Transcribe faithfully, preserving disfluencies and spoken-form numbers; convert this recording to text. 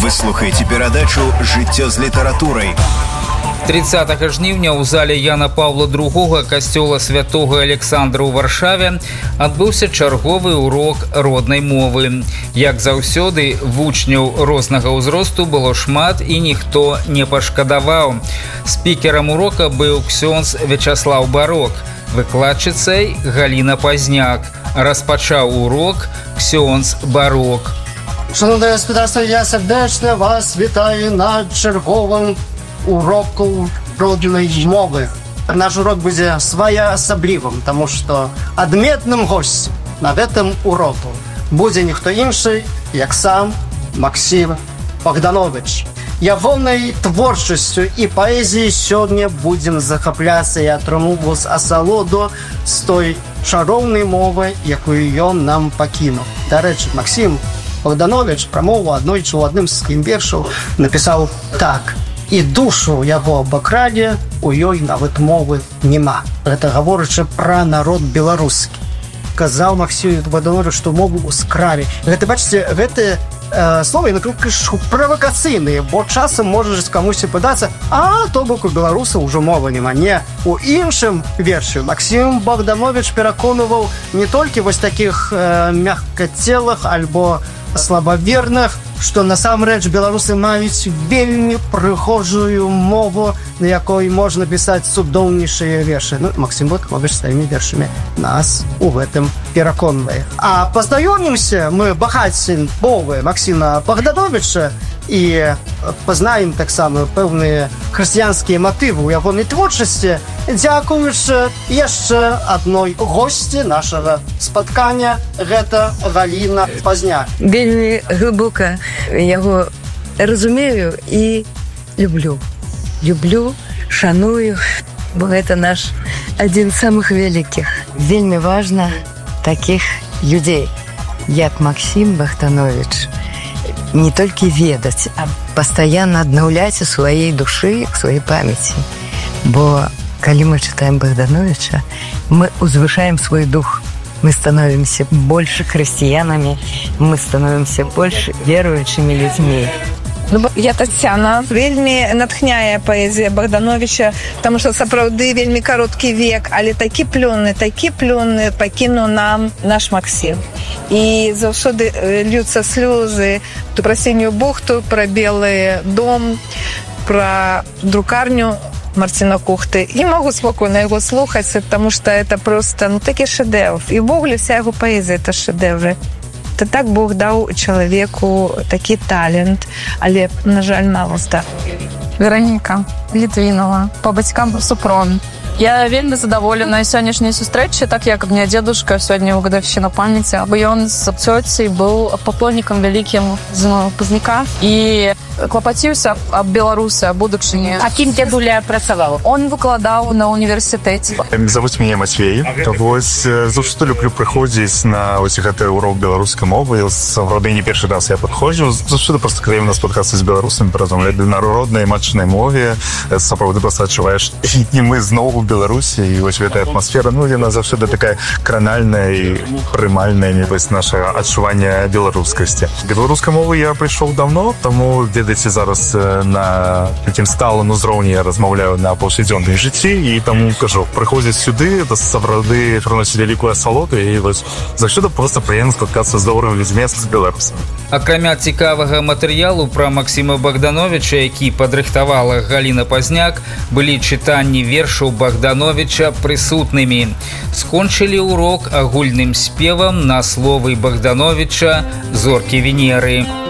Вы слухаеце перадачу «Жыццё з літаратурай». тридцатага жніўня ў зале Яна Паўла другога касцёла святога Александра ў Варшаве адбыўся чарговы урок роднай мовы. Як заўсёды, вучняў рознага ўзросту было шмат і ніхто не пашкадаваў. Спікерам урока быў ксёндз Вячаслаў Барок, выкладчыцай Галіна Пазняк. Распачаў урок ксёндз Барок. Шановне господарство, я сердечно вас вітаю на черговому уроку родной мовы. Наш урок будет своеособлivым, потому что адметным гостем на этом уроку будет никто інший, як сам Максим Богданович. Ягонай творчасцю і паэзіяй сёння будзем захапляцца і атрымоўваць асалоду з той чароўнай мовы, якую ён нам пакінуў. Дарэчы, Максим Богданович прамову аднойчы ў адным з сваіх вершаў напісаў так: і душу яго абакрадзе, у ёй нават мовы няма. Гэта гаворачы пра народ беларускі. Казаў Максим Богданович, што мову ўскраві. Гэта, бачыце, гэта э, словы правакацыйныя, бо часам можаш камусьці падацца, а то бок у беларусаў ужо мова няма. Не, у іншым вершы Максим Богданович пераконваў не толькі вось такіх э, мягкацелых альбо слабаверных, што насамрэч беларусы маюць вельмі прыгожую мову, на якой можна пісаць цудоўнейшыя вершы. Ну, Максим Богданович сваімі вершамі нас у гэтым пераконвае. А пазнаёмімся мы багаццем мовы Максима Богдановича і пазнаем таксама пэўныя хрысціянскія матывы ў ягонай творчасці, дзякуючы яшчэ адной госці нашага спаткання, гэта Галіна Пазняк. Вельмі глыбока яго разумею і люблю. Люблю, шаную, бо гэта наш адзін з самых вялікіх. Вельмі важна такіх людзей, як Максим Богданович, не толькі ведаць, а пастаянна аднаўляць у сваёй душы, у сваёй памяці. Бо калі мы чытаем Богдановича, мы узвышаем свой дух. Мы становимся больше христианами, мы становимся больше верующими людьми. Ну, я Тацяна. Вельмі натхняе паэзія Богдановича, потому что сапраўды вельмі кароткі век, але такі плённы, такі плённы пакінуў нам наш Максим. І заўсёды льюцца слёзы то пра сінюю бухту, пра белы дом, пра друкарню Марціна Кухты. І могу спокойно яго слухаць, потому что это просто ну, такі шэдэўр. І ўвогуле вся яго паэзія это шэдэўры. То так Бог даў чалавеку такі талент, але, на жаль, мало став. Вероніка Літвінова, по бацькам Супрун. Я вельмі задаволена сённяшняй сустрэчы, так як мне дзедушка сёння ў гадаўшчыну памяці, бо ён з цёцяй быў паклоннікам вялікім з Пазняка і клапаціўся аб беларусы, аб будучыні. А кім дзедуля працаваў? Он выкладаў на універсітэце. Завуць мяне Матвей. Вось заўсёды люблю прыходзіць на ось гэты урок беларускай мовы. Сапраўды не першы раз я падходжу. Заўсёды проста прыемна спаткацца з беларусамі, паразмаўляць на народнай матчнай мове. Сапраўды проста адчуваеш, і мы зноў у Беларусі, і вось гэтая атмасфера, ну, яна заўсёды такая кранальная і прымальная, нібыць, наша адчуванне беларускасці. Беларускай мовы я прыйшоў давно, таму, ведаеце, зараз на такім сталым узроўні я размаўляю на паўсядзённым жыцці, і таму, кажу, прыходзіць сюды, сапраўды прыносіць вялікую асалоду, і вось заўсёды проста прыемна спаткацца з добрымі людзьмі, з беларусамі. Акрамя цікавага матэрыялу пра Максима Богдановича, які падрыхтавала Галіна Пазняк, былі чытанні вершаў Богдановича прысутнымі. Скончылі урок агульным спевам на словы Богдановича «Зоркі Венеры».